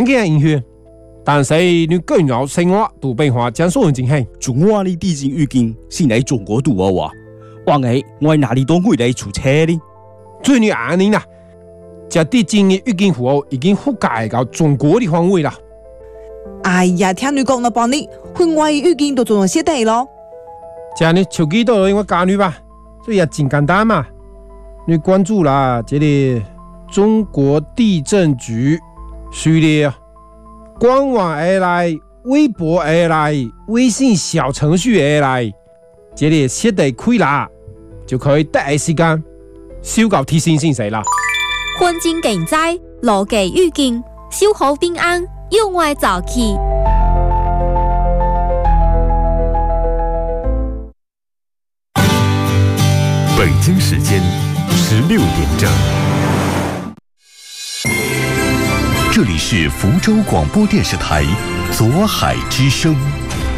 嘅影響，但是你個人生活都變化將所人進行。 中華的地震預警是嚟中國度啊！話係我哪裡都會嚟出車呢？ 最你安寧啦，這地震嘅預警符號已經覆蓋到中國的範圍啦。 哎呀，聽你講那幫你，境外預警都做咗些地咯。 這你手機都我教你吧，所以也真簡單嘛。你關注啦，這裡中國地震局序列，官網而來，微博而來，微信小程序而來，這裡設定開啦，就可以第一時間收到提醒信息啦。 環境警災、邏輯預警、小好平安，用愛早起。 北京時間16點整，這裡是福州廣播電視台左海之聲。